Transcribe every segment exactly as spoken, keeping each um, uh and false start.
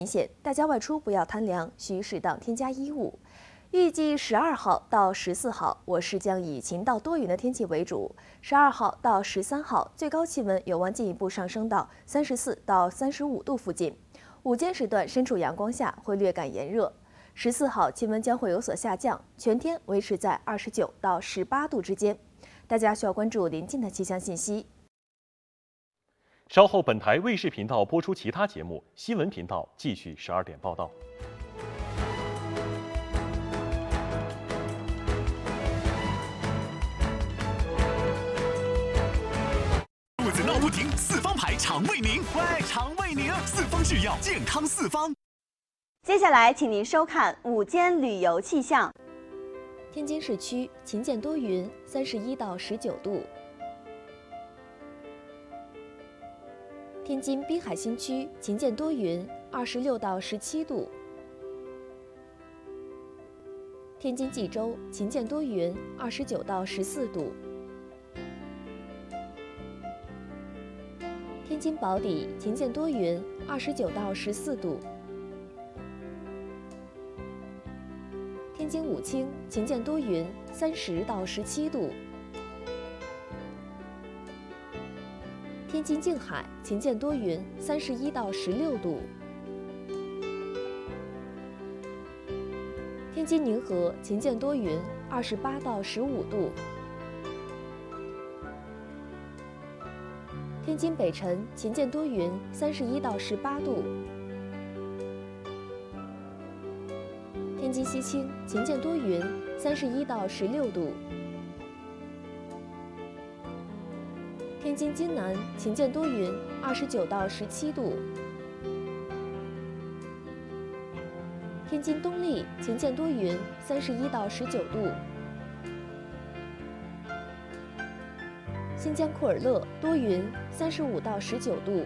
明显，大家外出不要贪凉，需适当添加衣物。预计十二号到十四号，我市将以晴到多云的天气为主。十二号到十三号，最高气温有望进一步上升到三十四到三十五度附近。午间时段身处阳光下会略感炎热。十四号气温将会有所下降，全天维持在二十九到十八度之间。大家需要关注临近的气象信息。 稍后，本台卫视频道播出其他节目，新闻频道继续十二点报道。 肚子闹不停，四方牌肠胃宁，喂，肠胃宁，四方制药，健康四方。 接下来，请您收看午间旅游气象。 天津市区晴间多云，三十一到十九度。天津滨海新区晴间多云，二十六到十七度。天津蓟州晴间多云，二十九到十四度。天津宝坻晴间多云，二十九到十四度。天津武清晴间多云，三十到十七度。天津静海晴间多云，三十一到十六度。天津宁河晴间多云，二十八到十五度。天津北辰晴间多云，三十一到十八度。天津西青晴间多云，三十一到十六度。天津津南晴间多云，二十九到十七度。天津东丽晴间多云，三十一到十九度。新疆库尔勒多云，三十五到十九度。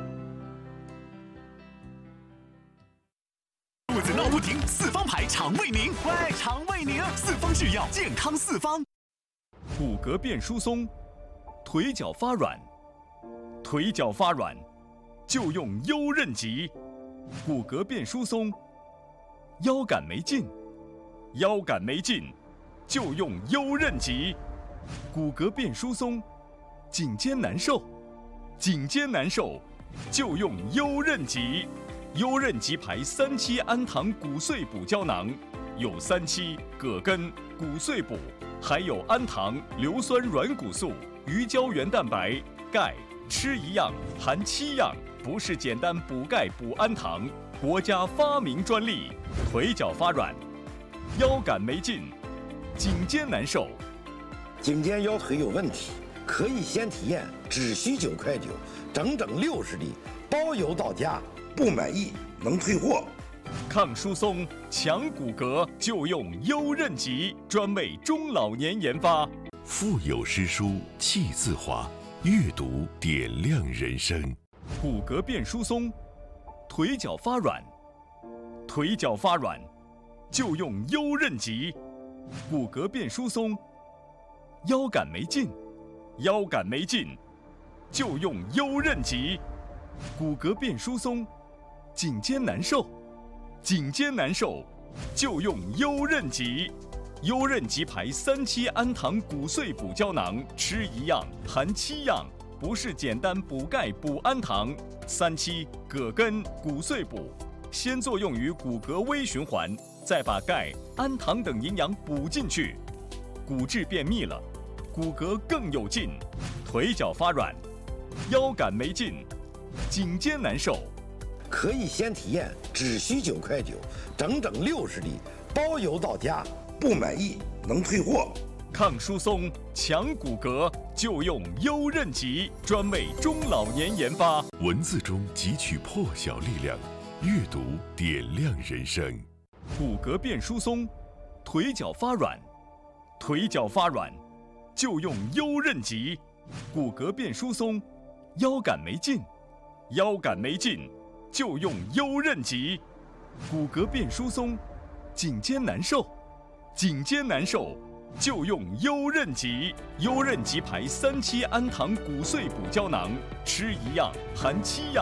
肚子闹不停，四方牌肠胃宁，喂，肠胃宁，四方制药，健康四方。 骨骼变疏松。腿脚发软，腿脚发软，就用优韧极；骨骼变疏松，腰杆没劲，腰杆没劲，就用优韧极；骨骼变疏松，颈肩难受，颈肩难受，就用优韧极。优韧极牌三七氨糖骨碎补胶囊，有三七、葛根、骨碎补，还有氨糖、硫酸软骨素。鱼胶原蛋白、钙，吃一样含七样，不是简单补钙补氨糖，国家发明专利。腿脚发软，腰杆没劲，颈肩难受， 颈肩腰腿有问题，可以先体验，只需九块九，整整六十粒，包邮到家，不满意能退货。 抗疏松、强骨骼，就用优韧极，专为中老年研发。 腹有诗书气自华，阅读点亮人生。 骨骼变疏松，腿脚发软，腿脚发软，就用优韧极。骨骼变疏松，腰杆没劲，腰杆没劲，就用优韧极。骨骼变疏松，颈肩难受，颈肩难受，就用优韧极。优韧极牌三七氨糖骨碎补胶囊，吃一样含七样，不是简单补钙补氨糖。三七、葛根、骨碎补，先作用于骨骼微循环，再把钙、氨糖等营养补进去，骨质变密了，骨骼更有劲。腿脚发软，腰杆没劲，颈肩难受， 可以先体验，只需九块九，整整六十粒，包邮到家。不满意能退货。 抗疏松、强骨骼，就用优韧极，专为中老年研发。 文字中汲取破晓力量，阅读点亮人生。 骨骼变疏松，腿脚发软，腿脚发软，就用优韧极。骨骼变疏松，腰杆没劲，腰杆没劲，就用优韧极。骨骼变疏松，颈肩难受。颈肩难受，就用优韧极。优韧极牌三七氨糖骨碎补胶囊，吃一样含七样，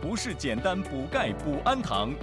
不是简单补钙补氨糖，